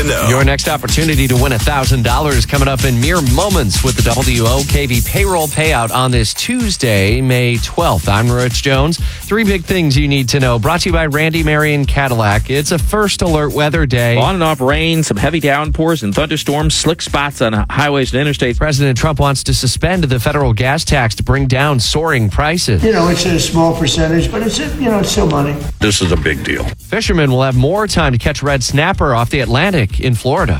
to know. Your next opportunity to win $1,000 coming up in mere moments with the WOKV payroll payout on this Tuesday, May 12th. I'm Rich Jones. 3 big things you need to know. Brought to you by Randy Marion Cadillac. It's a first alert weather day. On and off rain, some heavy downpours and thunderstorms, slick spots on highways and interstates. President Trump wants to suspend the federal gas tax to bring down soaring prices. It's a small percentage, but it's still money. This is a big deal. Fishermen will have more time to catch red snapper off the Atlantic in Florida.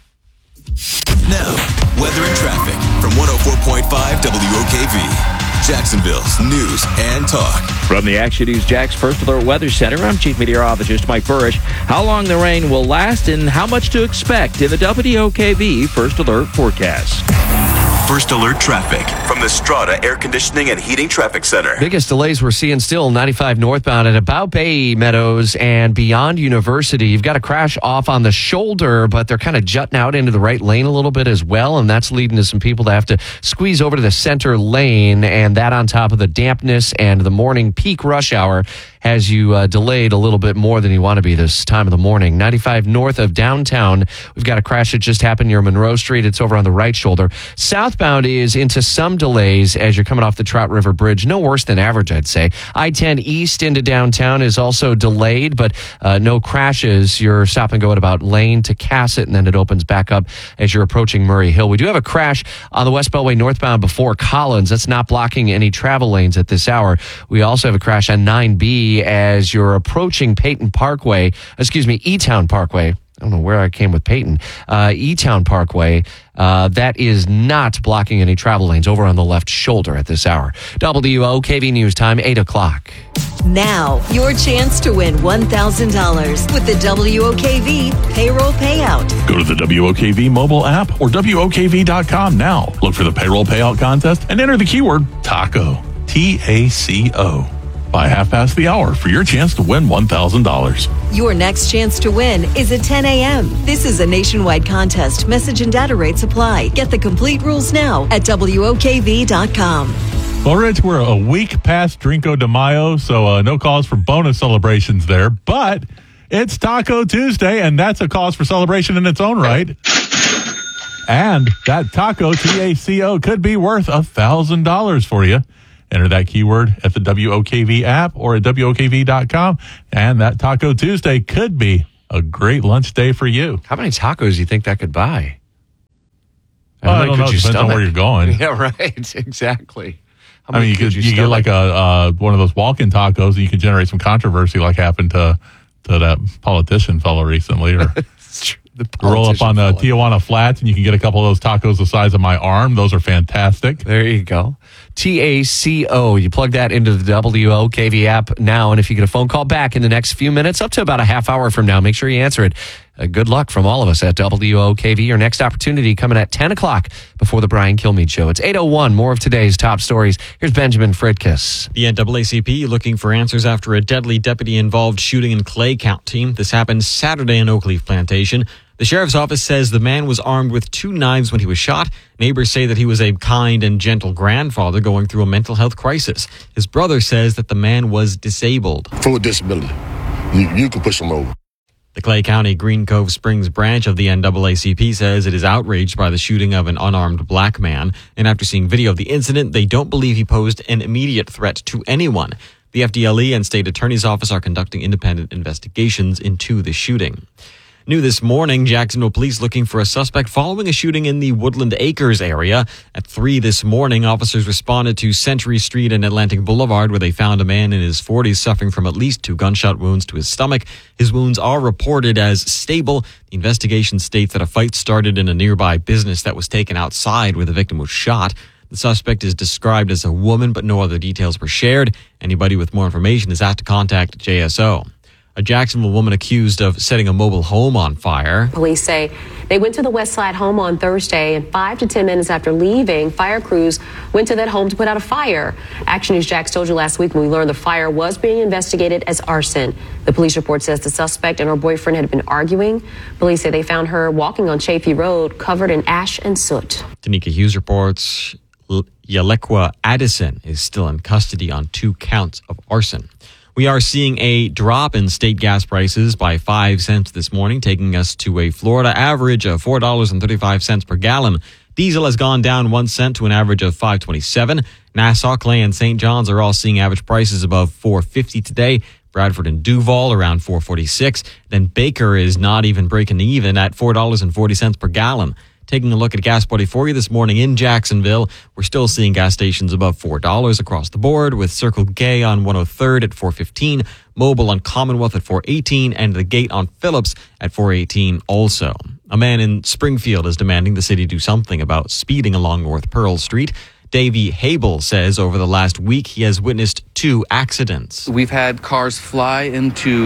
Now, weather and traffic from 104.5 WOKV. Jacksonville's news and talk. From the Action News Jax First Alert Weather Center, I'm Chief Meteorologist Mike Burrish. How long the rain will last and how much to expect in the WOKV First Alert forecast. First Alert traffic from the Strata Air Conditioning and Heating Traffic Center. Biggest delays we're seeing still 95 northbound at about Bay Meadows and beyond University. You've got a crash off on the shoulder, but they're kind of jutting out into the right lane a little bit as well, and that's leading to some people to have to squeeze over to the center lane, and that on top of the dampness and the morning peak rush hour has you delayed a little bit more than you want to be this time of the morning. 95 north of downtown, we've got a crash that just happened near Monroe Street. It's over on the right shoulder. Southbound is into some delays as you're coming off the Trout River Bridge. No worse than average, I'd say. I-10 east into downtown is also delayed, but no crashes. You're stop and go at about Lane to Cassett, and then it opens back up as you're approaching Murray Hill. We do have a crash on the West Beltway northbound before Collins. That's not blocking any travel lanes at this hour. We also have a crash on 9B as you're approaching E-Town Parkway. I don't know where I came with Peyton. E-Town Parkway. That is not blocking any travel lanes over on the left shoulder at this hour. WOKV News Time, 8 o'clock. Now, your chance to win $1,000 with the WOKV payroll payout. Go to the WOKV mobile app or WOKV.com now. Look for the payroll payout contest and enter the keyword TACO. TACO. By 1:30 for your chance to win $1,000. Your next chance to win is at 10 a.m. This is a nationwide contest. Message and data rates apply. Get the complete rules now at WOKV.com. Well, Rich, we're a week past Cinco de Mayo, so no cause for bonus celebrations there. But it's Taco Tuesday, and that's a cause for celebration in its own right. And that taco, TACO, could be worth $1,000 for you. Enter that keyword at the WOKV app or at WOKV.com, and that Taco Tuesday could be a great lunch day for you. How many tacos do you think that could buy? I don't know. It depends on where you're going. Yeah, right. Exactly. I mean, you get like one of those walk-in tacos, and you could generate some controversy like happened to that politician fellow recently. Or roll up on the Tijuana Flats, and you can get a couple of those tacos the size of my arm. Those are fantastic. There you go. TACO. You plug that into the WOKV app now, and if you get a phone call back in the next few minutes, up to about a half hour from now, make sure you answer it. Good luck from all of us at WOKV. Your next opportunity coming at 10 o'clock before the Brian Kilmeade Show. It's 8:01. More of today's top stories. Here's Benjamin Fritkiss. The NAACP looking for answers after a deadly deputy-involved shooting in Clay County. This happened Saturday in Oakleaf Plantation. The sheriff's office says the man was armed with 2 knives when he was shot. Neighbors say that he was a kind and gentle grandfather going through a mental health crisis. His brother says that the man was disabled. Full disability. You can push him over. The Clay County Green Cove Springs branch of the NAACP says it is outraged by the shooting of an unarmed black man. And after seeing video of the incident, they don't believe he posed an immediate threat to anyone. The FDLE and state attorney's office are conducting independent investigations into the shooting. New this morning, Jacksonville police looking for a suspect following a shooting in the Woodland Acres area. At 3 this morning, officers responded to Century Street and Atlantic Boulevard, where they found a man in his 40s suffering from at least 2 gunshot wounds to his stomach. His wounds are reported as stable. The investigation states that a fight started in a nearby business that was taken outside where the victim was shot. The suspect is described as a woman, but no other details were shared. Anybody with more information is asked to contact JSO. A Jacksonville woman accused of setting a mobile home on fire. Police say they went to the West Side home on Thursday, and 5 to 10 minutes after leaving, fire crews went to that home to put out a fire. Action News Jax told you last week when we learned the fire was being investigated as arson. The police report says the suspect and her boyfriend had been arguing. Police say they found her walking on Chafee Road, covered in ash and soot. Tanika Hughes reports Yalequa Addison is still in custody on 2 counts of arson. We are seeing a drop in state gas prices by 5 cents this morning, taking us to a Florida average of $4.35 per gallon. Diesel has gone down 1 cent to an average of $5.27. Nassau, Clay, and St. John's are all seeing average prices above $4.50 today. Bradford and Duval around $4.46. Then Baker is not even breaking even at $4.40 per gallon. Taking a look at Gas Buddy for you this morning in Jacksonville, we're still seeing gas stations above $4 across the board, with Circle K on 103rd at $4.15, Mobile on Commonwealth at $4.18, and The Gate on Phillips at $4.18 also. A man in Springfield is demanding the city do something about speeding along North Pearl Street. Davey Hable says over the last week he has witnessed 2 accidents. We've had cars fly into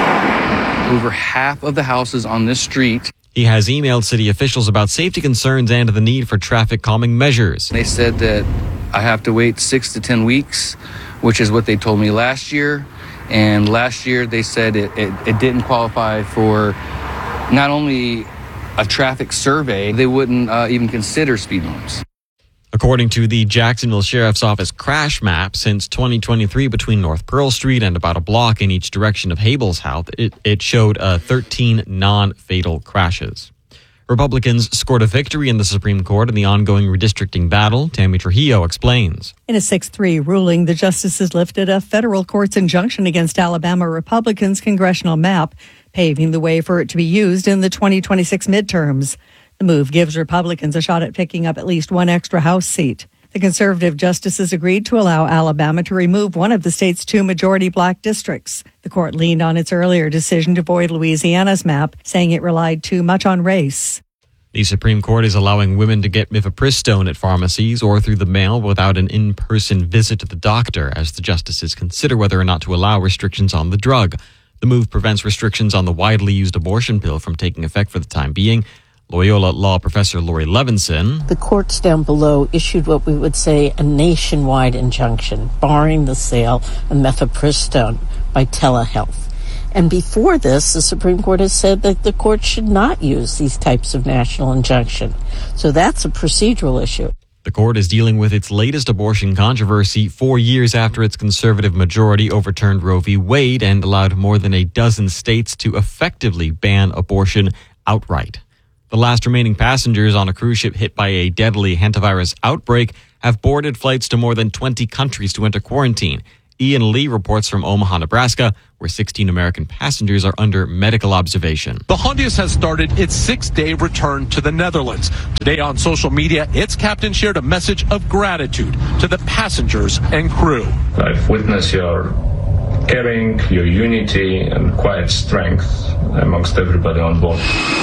over half of the houses on this street. He has emailed city officials about safety concerns and the need for traffic calming measures. They said that I have to wait 6 to 10 weeks, which is what they told me last year. And last year they said it didn't qualify for not only a traffic survey, they wouldn't even consider speed bumps. According to the Jacksonville Sheriff's Office crash map, since 2023 between North Pearl Street and about a block in each direction of Hable's house, it showed 13 non-fatal crashes. Republicans scored a victory in the Supreme Court in the ongoing redistricting battle. Tammy Trujillo explains. In a 6-3 ruling, the justices lifted a federal court's injunction against Alabama Republicans' congressional map, paving the way for it to be used in the 2026 midterms. The move gives Republicans a shot at picking up at least 1 extra House seat. The conservative justices agreed to allow Alabama to remove one of the state's 2 majority black districts. The court leaned on its earlier decision to void Louisiana's map, saying it relied too much on race. The Supreme Court is allowing women to get mifepristone at pharmacies or through the mail without an in-person visit to the doctor, as the justices consider whether or not to allow restrictions on the drug. The move prevents restrictions on the widely used abortion pill from taking effect for the time being. Loyola Law Professor Lori Levinson. The courts down below issued what we would say a nationwide injunction barring the sale of mifepristone by telehealth. And before this, the Supreme Court has said that the court should not use these types of national injunction. So that's a procedural issue. The court is dealing with its latest abortion controversy 4 years after its conservative majority overturned Roe v. Wade and allowed more than a dozen states to effectively ban abortion outright. The last remaining passengers on a cruise ship hit by a deadly hantavirus outbreak have boarded flights to more than 20 countries to enter quarantine. Ian Lee reports from Omaha, Nebraska, where 16 American passengers are under medical observation. The Hondius has started its 6-day return to the Netherlands. Today on social media, its captain shared a message of gratitude to the passengers and crew. I've witnessed your caring, your unity, and quiet strength amongst everybody on board.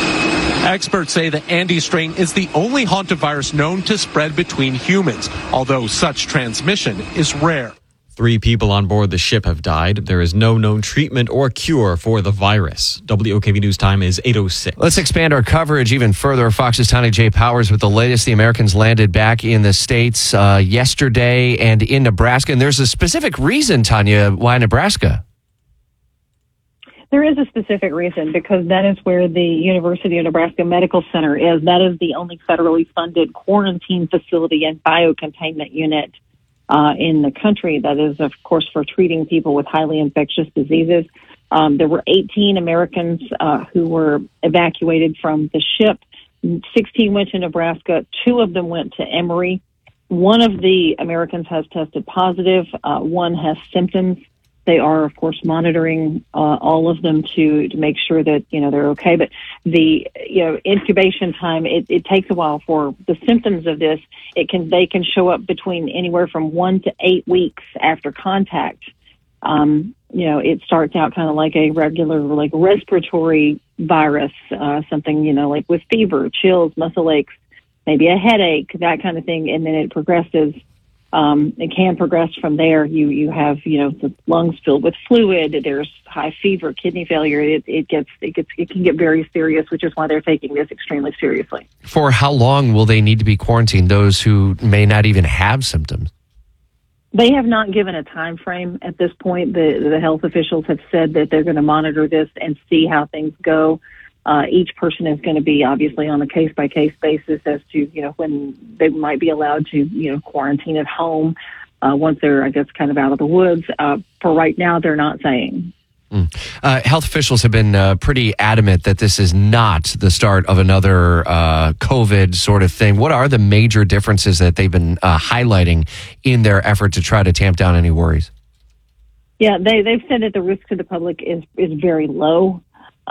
Experts say the Andes strain is the only hantavirus known to spread between humans, although such transmission is rare. 3 people on board the ship have died. There is no known treatment or cure for the virus. WOKV News Time is 8:06. Let's expand our coverage even further. Fox's Tony J. Powers with the latest. The Americans landed back in the States yesterday and in Nebraska. And there's a specific reason, Tanya, why Nebraska? There is a specific reason, because that is where the University of Nebraska Medical Center is. That is the only federally funded quarantine facility and biocontainment unit in the country that is, of course, for treating people with highly infectious diseases. There were 18 Americans who were evacuated from the ship. 16 went to Nebraska. 2 of them went to Emory. One of the Americans has tested positive. One has symptoms. They are, of course, monitoring all of them to make sure that, they're okay. But the, incubation time, it takes a while for the symptoms of this. They can show up between anywhere from 1 to 8 weeks after contact. It starts out kind of like a regular, respiratory virus, something, like with fever, chills, muscle aches, maybe a headache, that kind of thing. And then it progresses. It can progress from there. You have, the lungs filled with fluid. There's high fever, kidney failure. It can get very serious, which is why they're taking this extremely seriously. For how long will they need to be quarantined, those who may not even have symptoms? They have not given a time frame at this point. The health officials have said that they're going to monitor this and see how things go. Each person is going to be obviously on a case-by-case basis as to, when they might be allowed to, quarantine at home. once they're, I guess, kind of out of the woods. For right now, they're not saying. Health officials have been pretty adamant that this is not the start of another COVID sort of thing. What are the major differences that they've been highlighting in their effort to try to tamp down any worries? Yeah, they've said that the risk to the public is very low.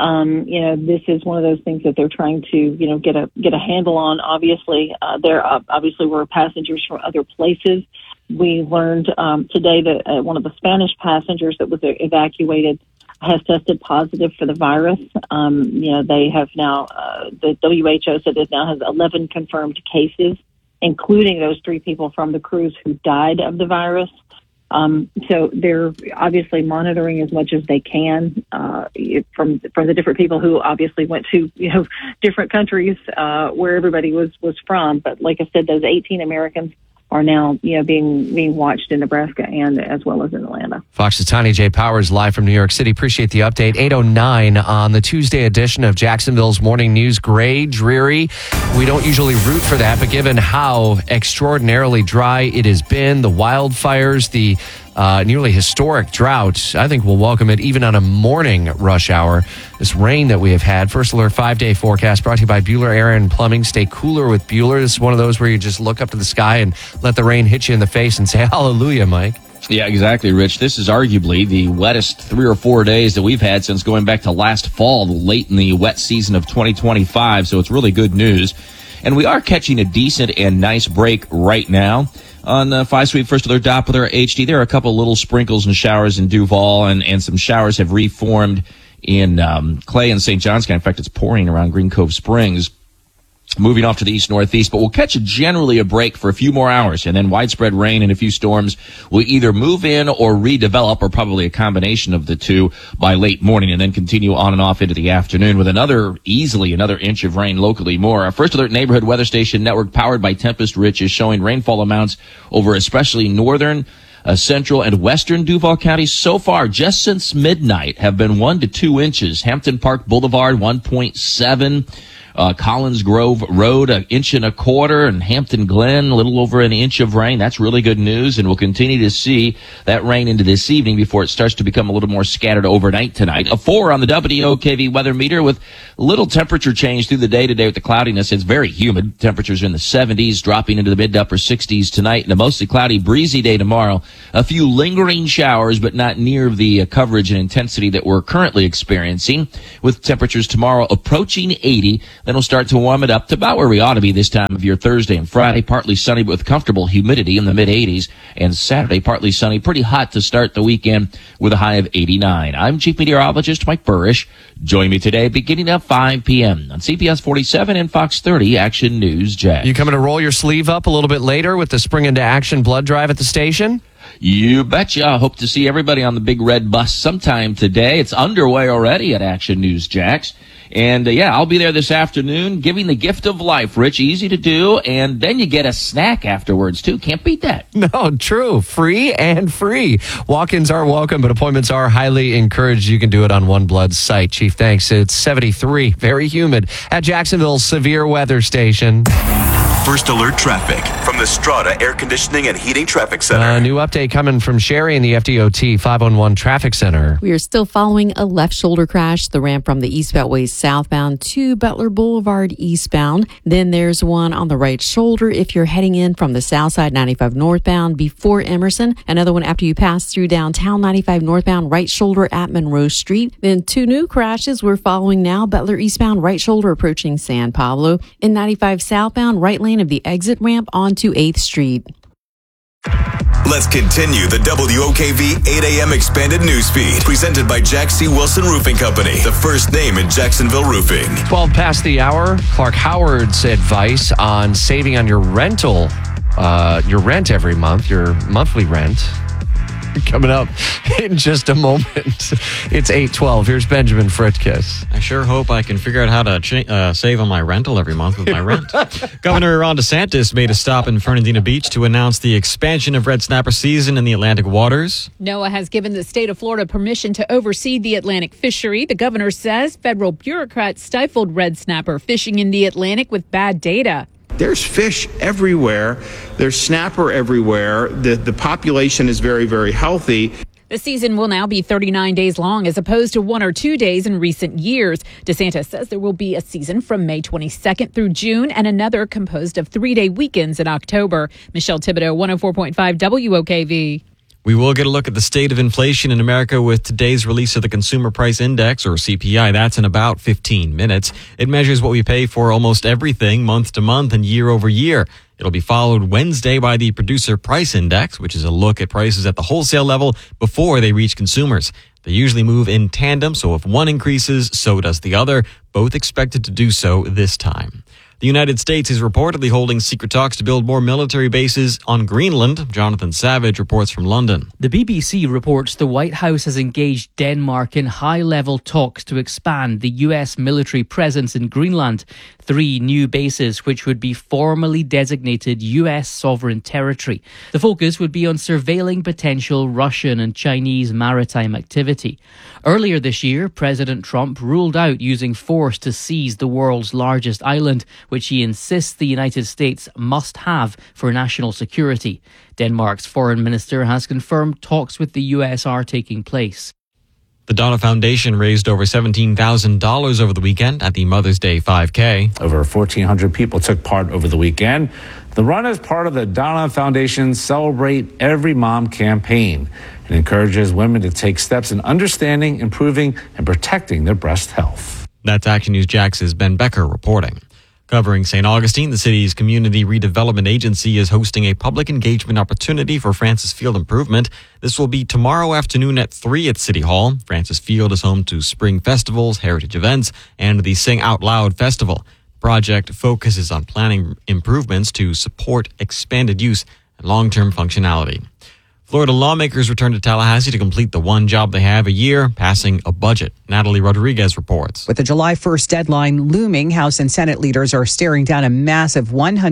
This is one of those things that they're trying to, get a handle on. Obviously, there obviously were passengers from other places. We learned today that one of the Spanish passengers that was evacuated has tested positive for the virus. They have now, the WHO said it now has 11 confirmed cases, including those 3 people from the cruise who died of the virus. So they're obviously monitoring as much as they can from the different people who obviously went to different countries where everybody was from. But like I said, those 18 Americans are now being watched in Nebraska and as well as in Atlanta. Fox's Tanya J. Powers live from New York City. Appreciate the update. 8:09 on the Tuesday edition of Jacksonville's Morning News. Gray, dreary. We don't usually root for that, but given how extraordinarily dry it has been, the wildfires, the nearly historic drought, I think we'll welcome it even on a morning rush hour. This rain that we have had. First Alert 5-day forecast brought to you by Bueller Air and Plumbing. Stay cooler with Bueller. This is one of those where you just look up to the sky and let the rain hit you in the face and say hallelujah, Mike. Yeah, exactly, Rich. This is arguably the wettest 3 or 4 days that we've had since going back to last fall, late in the wet season of 2025. So it's really good news. And we are catching a decent and nice break right now. On 5-Sweep First Alert Doppler HD, there are a couple little sprinkles and showers in Duval, and some showers have reformed in Clay and St. Johns County. In fact, it's pouring around Green Cove Springs. Moving off to the east-northeast, but we'll catch generally a break for a few more hours, and then widespread rain and a few storms will either move in or redevelop, or probably a combination of the two by late morning, and then continue on and off into the afternoon with easily another inch of rain locally more. Our First Alert Neighborhood Weather Station network, powered by Tempest Rich, is showing rainfall amounts over especially northern, central, and western Duval counties so far, just since midnight, have been 1 to 2 inches. Hampton Park Boulevard, 1.7. Collins Grove Road, 1.25 inches, and Hampton Glen, a little over an inch of rain. That's really good news, and we'll continue to see that rain into this evening before it starts to become a little more scattered overnight tonight. A 4 on the WOKV weather meter with little temperature change through the day today with the cloudiness. It's very humid. Temperatures in the 70s, dropping into the mid to upper 60s tonight, and a mostly cloudy, breezy day tomorrow. A few lingering showers, but not near the coverage and intensity that we're currently experiencing, with temperatures tomorrow approaching 80. Then we'll start to warm it up to about where we ought to be this time of year Thursday and Friday. Partly sunny, but with comfortable humidity in the mid-80s. And Saturday, partly sunny, pretty hot to start the weekend with a high of 89. I'm Chief Meteorologist Mike Burrish. Join me today beginning at 5 p.m. on CBS 47 and Fox 30 Action News Jack. You coming to roll your sleeve up a little bit later with the Spring into Action blood drive at the station? You betcha. I hope to see everybody on the big red bus sometime today. It's underway already at Action News Jacks. And, I'll be there this afternoon giving the gift of life, Rich. Easy to do. And then you get a snack afterwards, too. Can't beat that. No, true. Free and free. Walk-ins are welcome, but appointments are highly encouraged. You can do it on OneBlood's site. Chief, thanks. It's 73, very humid at Jacksonville's severe weather station. First Alert traffic from the Strata Air Conditioning and Heating Traffic Center. A new update coming from Sherry in the FDOT 511 Traffic Center. We are still following a left shoulder crash, the ramp from the East Beltway southbound to Butler Boulevard eastbound. Then there's one on the right shoulder if you're heading in from the south side 95 northbound before Emerson. Another one after you pass through downtown 95 northbound right shoulder at Monroe Street. Then 2 new crashes we're following now. Butler eastbound right shoulder approaching San Pablo. In 95 southbound right lane of the exit ramp onto 8th Street. Let's continue the WOKV 8 a.m. expanded news feed, presented by Jack C. Wilson Roofing Company, the first name in Jacksonville roofing. 12 past the hour. Clark Howard's advice on saving on your rental, your rent every month, your monthly rent. Coming up in just a moment. It's 8:12. Here's Benjamin Fritkiss. I sure hope I can figure out how to save on my rental every month with my rent. Governor Ron DeSantis made a stop in Fernandina Beach to announce the expansion of red snapper season in the Atlantic waters. NOAA has given the state of Florida permission to oversee the Atlantic fishery. The governor says federal bureaucrats stifled red snapper fishing in the Atlantic with bad data. there's fish everywhere. There's snapper everywhere. The population is very, very healthy. The season will now be 39 days long as opposed to 1 or 2 days in recent years. DeSantis says there will be a season from May 22nd through June and another composed of 3-day weekends in October. Michelle Thibodeau, 104.5 WOKV. We will get a look at the state of inflation in America with today's release of the Consumer Price Index, or CPI. That's in about 15 minutes. It measures what we pay for almost everything month to month and year over year. It'll be followed Wednesday by the Producer Price Index, which is a look at prices at the wholesale level before they reach consumers. They usually move in tandem, so if one increases, so does the other, both expected to do so this time. The United States is reportedly holding secret talks to build more military bases on Greenland. Jonathan Savage reports from London. The BBC reports the White House has engaged Denmark in high-level talks to expand the U.S. military presence in Greenland. 3 new bases, which would be formally designated U.S. sovereign territory. The focus would be on surveilling potential Russian and Chinese maritime activity. Earlier this year, President Trump ruled out using force to seize the world's largest island, which he insists the United States must have for national security. Denmark's foreign minister has confirmed talks with the U.S. are taking place. The Donna Foundation raised over $17,000 over the weekend at the Mother's Day 5K. Over 1,400 people took part over the weekend. The run is part of the Donna Foundation's Celebrate Every Mom campaign. It encourages women to take steps in understanding, improving, and protecting their breast health. That's Action News Jax's Ben Becker reporting. Covering St. Augustine, the city's community redevelopment agency is hosting a public engagement opportunity for Francis Field improvement. This will be tomorrow afternoon at 3 at City Hall. Francis Field is home to spring festivals, heritage events, and the Sing Out Loud Festival. The project focuses on planning improvements to support expanded use and long-term functionality. Florida lawmakers returned to Tallahassee to complete the one job they have a year, passing a budget. Natalie Rodriguez reports. With the July 1st deadline looming, House and Senate leaders are staring down a massive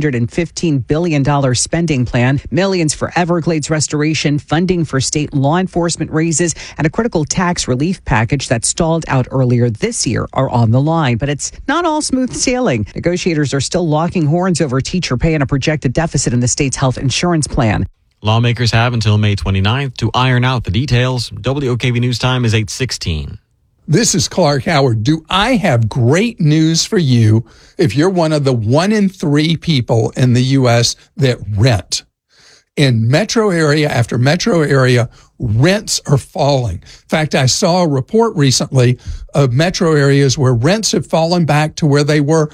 $115 billion spending plan, millions for Everglades restoration, funding for state law enforcement raises, and a critical tax relief package that stalled out earlier this year are on the line. But it's not all smooth sailing. Negotiators are still locking horns over teacher pay and a projected deficit in the state's health insurance plan. Lawmakers have until May 29th to iron out the details. WOKV News Time is 8:16. This is Clark Howard. Do I have great news for you if you're one of the 1 in 3 people in the U.S. that rent? In metro area after metro area, rents are falling. In fact, I saw a report recently of metro areas where rents have fallen back to where they were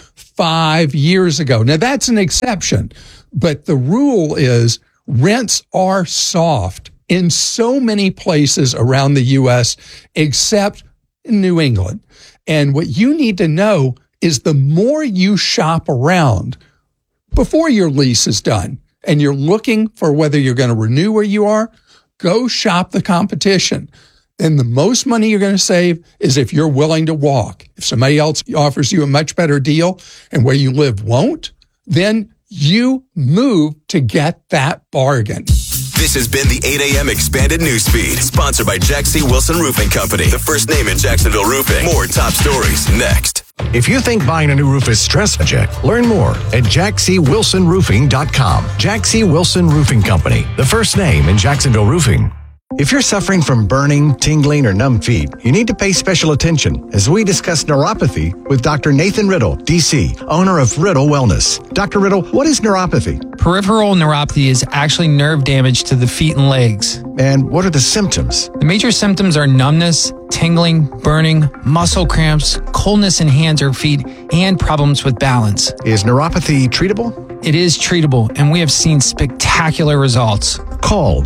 5 years ago. Now, that's an exception, but the rule is rents are soft in so many places around the U.S. except in New England. And what you need to know is the more you shop around before your lease is done and you're looking for whether you're going to renew where you are, go shop the competition. And the most money you're going to save is if you're willing to walk. If somebody else offers you a much better deal and where you live won't, then you move to get that bargain. This has been the 8 a.m. Expanded Newsfeed, sponsored by Jack C. Wilson Roofing Company, the first name in Jacksonville roofing. More top stories next. If you think buying a new roof is stressful, learn more at jackcwilsonroofing.com. Jack C. Wilson Roofing Company, the first name in Jacksonville roofing. If you're suffering from burning, tingling, or numb feet, you need to pay special attention as we discuss neuropathy with Dr. Nathan Riddle, D.C., owner of Riddle Wellness. Dr. Riddle, what is neuropathy? Peripheral neuropathy is actually nerve damage to the feet and legs. And what are the symptoms? The major symptoms are numbness, tingling, burning, muscle cramps, coldness in hands or feet, and problems with balance. Is neuropathy treatable? It is treatable, and we have seen spectacular results. Call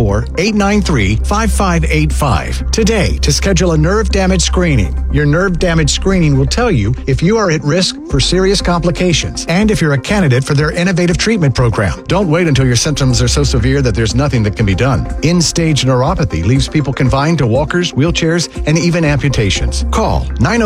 904-893-5585 today to schedule a nerve damage screening. Your nerve damage screening will tell you if you are at risk for serious complications and if you're a candidate for their innovative treatment program. Don't wait until your symptoms are so severe that there's nothing that can be done. End-stage neuropathy leaves people confined to walkers, wheelchairs, and even amputations. Call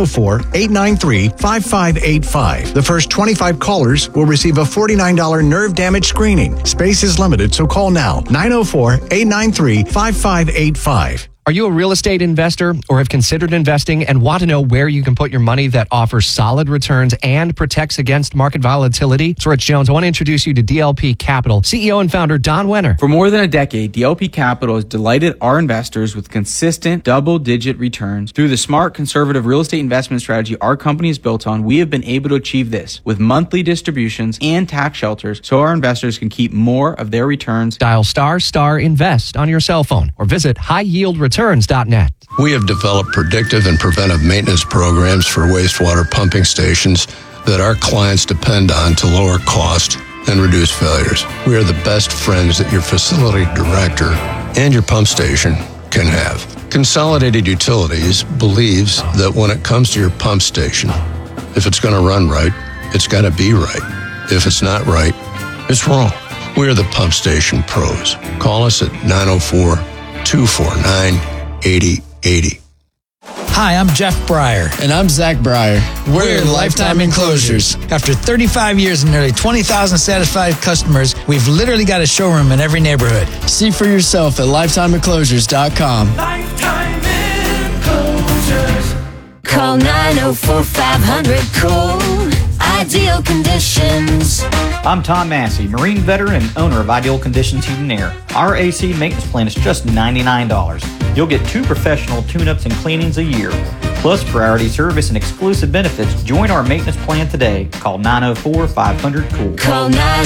904-893-5585. The first 25 callers will receive a $49 nerve damage screening. Space is limited, so call now. 904-893-5585. Are you a real estate investor or have considered investing and want to know where you can put your money that offers solid returns and protects against market volatility? It's Rich Jones. I want to introduce you to DLP Capital, CEO and founder Don Wenner. For more than a decade, DLP Capital has delighted our investors with consistent double-digit returns. Through the smart, conservative real estate investment strategy our company is built on, we have been able to achieve this with monthly distributions and tax shelters so our investors can keep more of their returns. Dial ** invest on your cell phone or visit highyieldreturns.net. We have developed predictive and preventive maintenance programs for wastewater pumping stations that our clients depend on to lower cost and reduce failures. We are the best friends that your facility director and your pump station can have. Consolidated Utilities believes that when it comes to your pump station, if it's going to run right, it's got to be right. If it's not right, it's wrong. We are the pump station pros. Call us at 904-249-8080. Hi, I'm Jeff Breyer. And I'm Zach Breyer. We're Lifetime Enclosures. After 35 years and nearly 20,000 satisfied customers, we've literally got a showroom in every neighborhood. See for yourself at lifetimeenclosures.com. Lifetime Enclosures. Call 904-500-COOL. Ideal Conditions. I'm Tom Massey, Marine veteran and owner of Ideal Conditions Heating and Air. Our AC maintenance plan is just $99. You'll get 2 professional tune-ups and cleanings a year, plus priority service and exclusive benefits. Join our maintenance plan today. Call 904-500-COOL. Call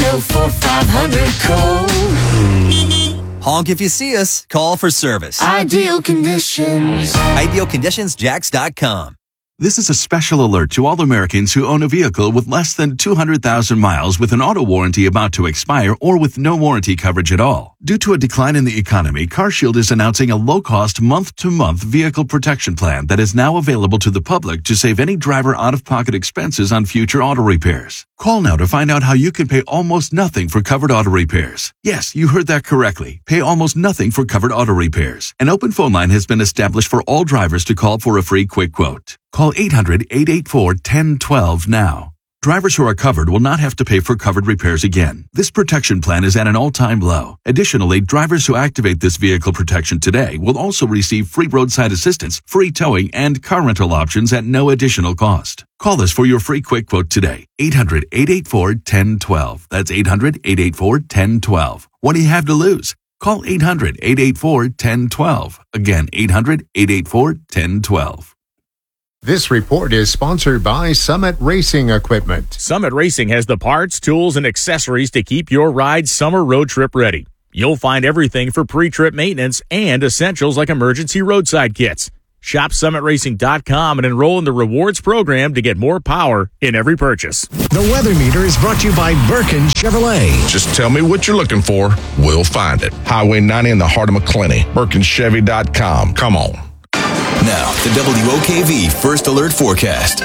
904-500-COOL. Honk if you see us. Call for service. Ideal Conditions. IdealConditionsJax.com. This is a special alert to all Americans who own a vehicle with less than 200,000 miles with an auto warranty about to expire or with no warranty coverage at all. Due to a decline in the economy, CarShield is announcing a low-cost month-to-month vehicle protection plan that is now available to the public to save any driver out-of-pocket expenses on future auto repairs. Call now to find out how you can pay almost nothing for covered auto repairs. Yes, you heard that correctly. Pay almost nothing for covered auto repairs. An open phone line has been established for all drivers to call for a free quick quote. Call 800-884-1012 now. Drivers who are covered will not have to pay for covered repairs again. This protection plan is at an all-time low. Additionally, drivers who activate this vehicle protection today will also receive free roadside assistance, free towing, and car rental options at no additional cost. Call us for your free quick quote today. 800-884-1012. That's 800-884-1012. What do you have to lose? Call 800-884-1012. Again, 800-884-1012. This report is sponsored by Summit Racing Equipment. Summit Racing has the parts, tools, and accessories to keep your ride summer road trip ready. You'll find everything for pre-trip maintenance and essentials like emergency roadside kits. Shop SummitRacing.com and enroll in the rewards program to get more power in every purchase. The Weather Meter is brought to you by Birkin Chevrolet. Just tell me what you're looking for. We'll find it. Highway 90 in the heart of McClenny. BirkinChevy.com. Come on. Now, the WOKV First Alert Forecast.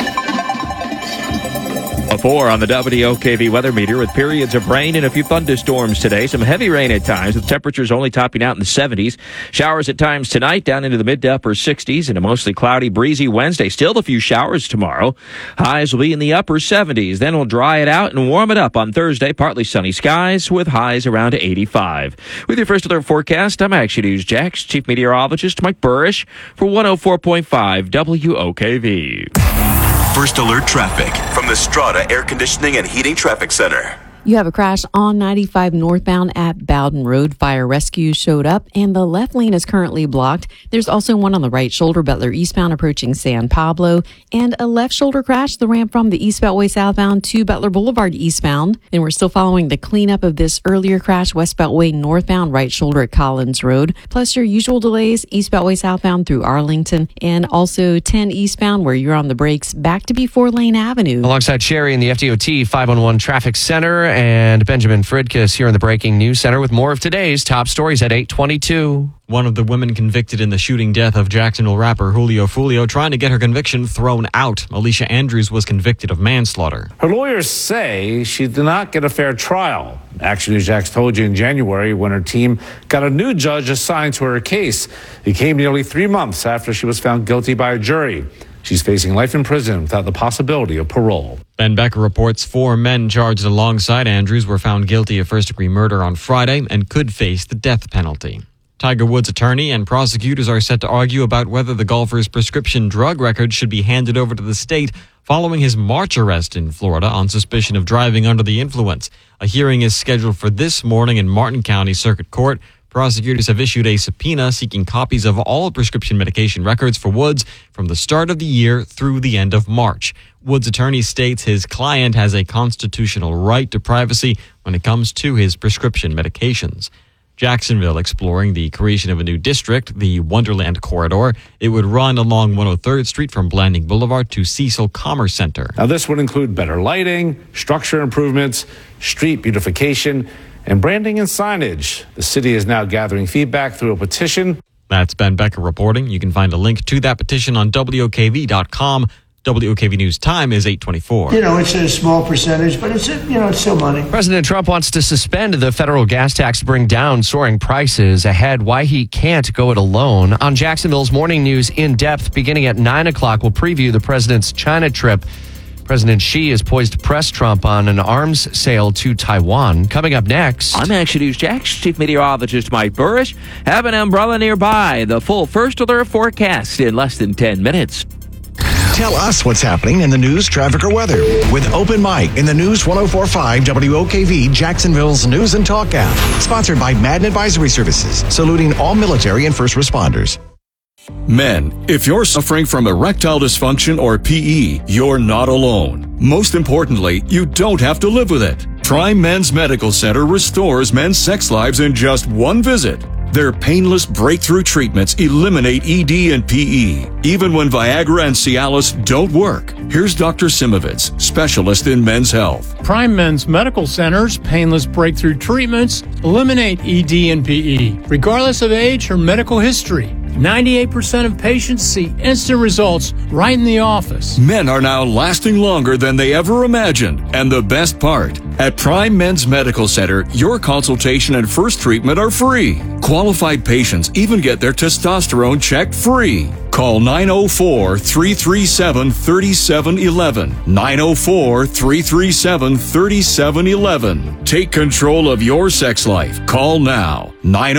A 4 on the WOKV weather meter with periods of rain and a few thunderstorms today. Some heavy rain at times with temperatures only topping out in the 70s. Showers at times tonight down into the mid to upper 60s and a mostly cloudy, breezy Wednesday. Still a few showers tomorrow. Highs will be in the upper 70s. Then we'll dry it out and warm it up on Thursday. Partly sunny skies with highs around 85. With your First Alert Forecast, I'm Action News Jax Chief Meteorologist Mike Burrish for 104.5 WOKV. First Alert Traffic from the Strata Air Conditioning and Heating Traffic Center. You have a crash on 95 northbound at Bowden Road. Fire rescue showed up and the left lane is currently blocked. There's also one on the right shoulder, Butler eastbound approaching San Pablo, and a left shoulder crash, the ramp from the East Beltway southbound to Butler Boulevard eastbound. Then we're still following the cleanup of this earlier crash, West Beltway northbound, right shoulder at Collins Road, plus your usual delays, East Beltway southbound through Arlington, and also 10 eastbound where you're on the brakes back to before Lane Avenue. Alongside Sherry in the FDOT 511 Traffic Center and Benjamin Fridkis here in the Breaking News Center with more of today's top stories at 8:22. One of the women convicted in the shooting death of Jacksonville rapper Julio Fulio trying to get her conviction thrown out. Alicia Andrews was convicted of manslaughter. Her lawyers say she did not get a fair trial. Action News Jax told you in January when her team got a new judge assigned to her case. It came nearly 3 months after she was found guilty by a jury. She's facing life in prison without the possibility of parole. Ben Becker reports 4 men charged alongside Andrews were found guilty of first-degree murder on Friday and could face the death penalty. Tiger Woods' attorney and prosecutors are set to argue about whether the golfer's prescription drug record should be handed over to the state following his March arrest in Florida on suspicion of driving under the influence. A hearing is scheduled for this morning in Martin County Circuit Court. Prosecutors have issued a subpoena seeking copies of all prescription medication records for Woods from the start of the year through the end of March. Woods' attorney states his client has a constitutional right to privacy when it comes to his prescription medications. Jacksonville exploring the creation of a new district, the Wonderland Corridor. It would run along 103rd Street from Blanding Boulevard to Cecil Commerce Center. Now, this would include better lighting, structure improvements, street beautification, and branding and signage. The city is now gathering feedback through a petition. That's Ben Becker reporting. You can find a link to that petition on WOKV.com. WOKV News time is 8:24. It's a small percentage, but it's still money. President Trump wants to suspend the federal gas tax to bring down soaring prices. Ahead, why he can't go it alone. On Jacksonville's Morning News In Depth, beginning at 9 o'clock, we'll preview the president's China trip. President Xi is poised to press Trump on an arms sale to Taiwan. Coming up next. I'm Action News Jax Chief Meteorologist Mike Burrish. Have an umbrella nearby. The full first alert forecast in less than 10 minutes. Tell us what's happening in the news, traffic, or weather with Open Mic in the News 104.5 WOKV Jacksonville's News and Talk app. Sponsored by Madden Advisory Services, saluting all military and first responders. Men, if you're suffering from erectile dysfunction or PE, you're not alone. Most importantly, you don't have to live with it. Prime Men's Medical Center restores men's sex lives in just one visit. Their painless breakthrough treatments eliminate ED and PE, even when Viagra and Cialis don't work. Here's Dr. Simovitz, specialist in men's health. Prime Men's Medical Center's painless breakthrough treatments eliminate ED and PE, regardless of age or medical history. 98% of patients see instant results right in the office. Men are now lasting longer than they ever imagined. And the best part, at Prime Men's Medical Center, your consultation and first treatment are free. Qualified patients even get their testosterone checked free. Call 904-337-3711. 904-337-3711. Take control of your sex life. Call now.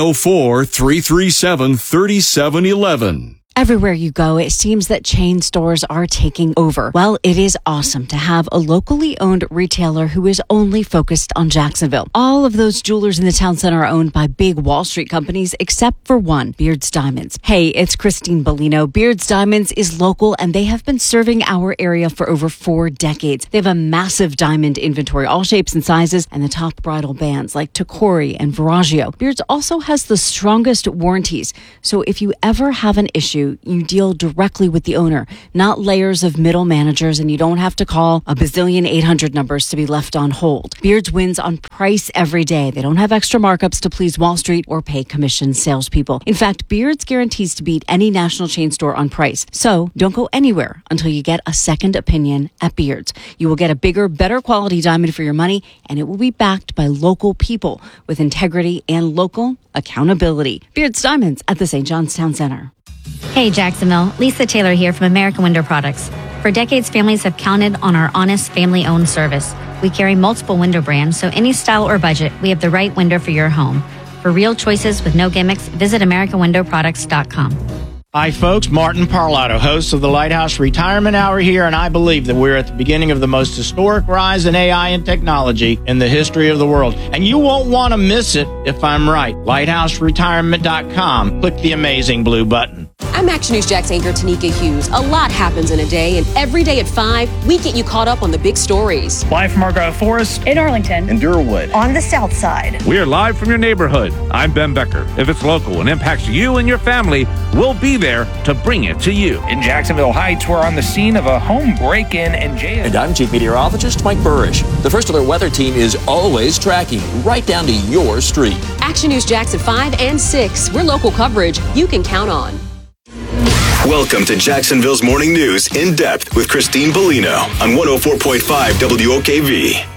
904-337-3711. Everywhere you go, it seems that chain stores are taking over. Well, it is awesome to have a locally owned retailer who is only focused on Jacksonville. All of those jewelers in the town center are owned by big Wall Street companies, except for one, Beards Diamonds. Hey, it's Christine Bellino. Beards Diamonds is local, and they have been serving our area for over 4 decades. They have a massive diamond inventory, all shapes and sizes, and the top bridal bands like Tacori and Veragio. Beards also has the strongest warranties, so if you ever have an issue, you deal directly with the owner, not layers of middle managers, and you don't have to call a bazillion 800 numbers to be left on hold. Beards wins on price every day. They don't have extra markups to please Wall Street or pay commission salespeople. In fact, Beards guarantees to beat any national chain store on price. So don't go anywhere until you get a second opinion at Beards. You will get a bigger, better quality diamond for your money, and it will be backed by local people with integrity and local accountability. Beards Diamonds at the St. John's Town Center. Hey Jacksonville, Lisa Taylor here from American Window Products. For decades, families have counted on our honest, family-owned service. We carry multiple window brands, so any style or budget, we have the right window for your home. For real choices with no gimmicks, visit AmericanWindowProducts.com. Hi folks, Martin Parlato, host of the Lighthouse Retirement Hour here, and I believe that we're at the beginning of the most historic rise in AI and technology in the history of the world. And you won't want to miss it if I'm right. LighthouseRetirement.com. Click the amazing blue button. I'm Action News Jax anchor Tanika Hughes. A lot happens in a day, and every day at 5, we get you caught up on the big stories. Live from Argyle Forest, in Arlington, in Durwood, on the south side. We are live from your neighborhood. I'm Ben Becker. If it's local and impacts you and your family, we'll be there to bring it to you. In Jacksonville Heights, we're on the scene of a home break-in and jail. And I'm Chief Meteorologist Mike Burrish. The First Alert Weather Team is always tracking right down to your street. Action News Jax at 5 and 6. We're local coverage you can count on. Welcome to Jacksonville's Morning News In Depth with Christine Bellino on 104.5 WOKV.